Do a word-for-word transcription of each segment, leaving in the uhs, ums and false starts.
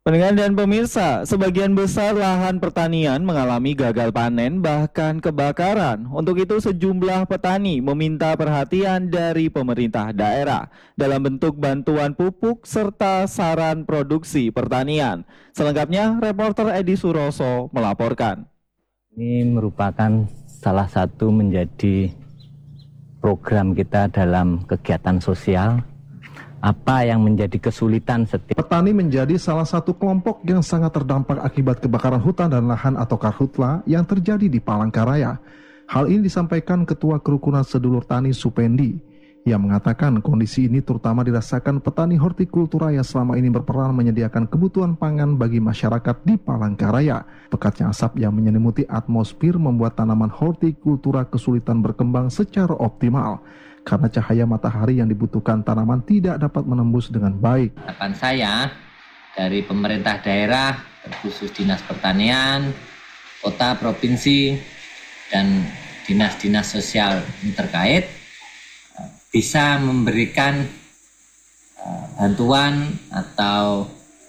Pendengar dan pemirsa, sebagian besar lahan pertanian mengalami gagal panen bahkan kebakaran. Untuk itu sejumlah petani meminta perhatian dari pemerintah daerah dalam bentuk bantuan pupuk serta saran produksi pertanian. Selengkapnya, reporter Edi Suroso melaporkan. Ini merupakan salah satu menjadi program kita dalam kegiatan sosial. Apa yang menjadi kesulitan setiap petani menjadi salah satu kelompok yang sangat terdampak akibat kebakaran hutan dan lahan atau karhutla yang terjadi di Palangkaraya. Hal ini disampaikan Ketua Kerukunan Sedulur Tani Supendi, yang mengatakan kondisi ini terutama dirasakan petani hortikultura yang selama ini berperan menyediakan kebutuhan pangan bagi masyarakat di Palangkaraya. Pekatnya asap yang menyelimuti atmosfer membuat tanaman hortikultura kesulitan berkembang secara optimal, karena cahaya matahari yang dibutuhkan tanaman tidak dapat menembus dengan baik. Harapan saya dari pemerintah daerah, khusus Dinas Pertanian, kota, provinsi, dan dinas-dinas sosial terkait bisa memberikan bantuan atau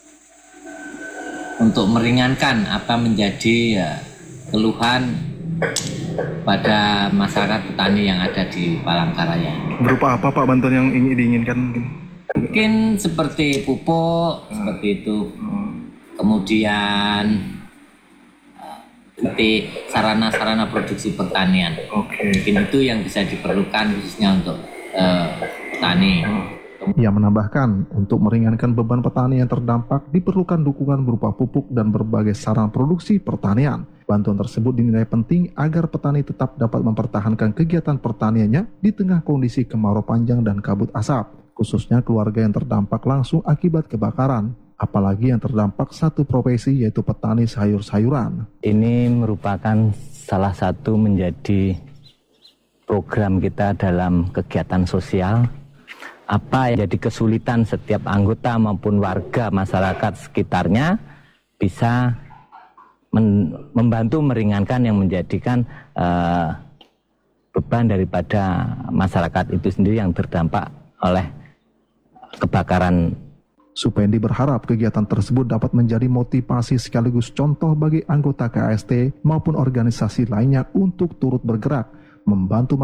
untuk meringankan apa menjadi keluhan pada masyarakat petani yang ada di Palangkaraya. Berupa apa Pak bantuan yang ingin diinginkan? Mungkin seperti pupuk, hmm. seperti itu. Hmm. Kemudian seperti sarana-sarana produksi pertanian. Okay. Mungkin itu yang bisa diperlukan khususnya untuk uh, petani. Hmm. Ia menambahkan, untuk meringankan beban petani yang terdampak diperlukan dukungan berupa pupuk dan berbagai sarana produksi pertanian. Bantuan tersebut dinilai penting agar petani tetap dapat mempertahankan kegiatan pertaniannya di tengah kondisi kemarau panjang dan kabut asap, khususnya keluarga yang terdampak langsung akibat kebakaran, apalagi yang terdampak satu profesi yaitu petani sayur-sayuran. Ini merupakan salah satu menjadi program kita dalam kegiatan sosial. Apa yang jadi kesulitan setiap anggota maupun warga masyarakat sekitarnya bisa men membantu meringankan yang menjadikan uh, beban daripada masyarakat itu sendiri yang terdampak oleh kebakaran. Supendi berharap kegiatan tersebut dapat menjadi motivasi sekaligus contoh bagi anggota K A S T maupun organisasi lainnya untuk turut bergerak membantu